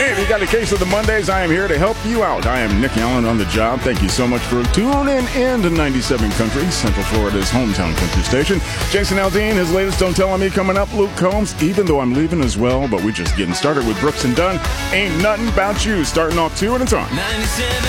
Hey, if you got a case of the Mondays, I am here to help you out. I am Nick Allen on the job. Thank you so much for tuning in to 97 Country, Central Florida's hometown country station. Jason Aldean, his latest Don't Tell On Me coming up. Luke Combs, Even Though I'm Leaving as well. But we're just getting started with Brooks and Dunn. Ain't Nothing About You. Starting off 2, and it's on. 97